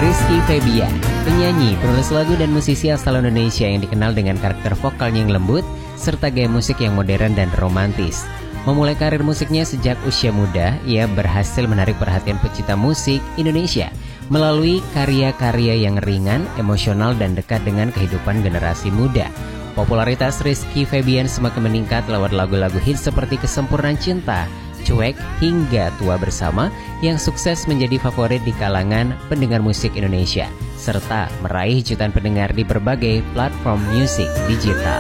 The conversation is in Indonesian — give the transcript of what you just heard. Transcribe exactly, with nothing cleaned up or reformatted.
Rizky Febian, penyanyi, penulis lagu dan musisi asal Indonesia yang dikenal dengan karakter vokalnya yang lembut serta gaya musik yang modern dan romantis. Memulai karir musiknya sejak usia muda, ia berhasil menarik perhatian pecinta musik Indonesia melalui karya-karya yang ringan, emosional dan dekat dengan kehidupan generasi muda. Popularitas Rizky Febian semakin meningkat lewat lagu-lagu hits seperti Kesempurnaan Cinta, Cuek, hingga Tua Bersama yang sukses menjadi favorit di kalangan pendengar musik Indonesia serta meraih jutaan pendengar di berbagai platform musik digital.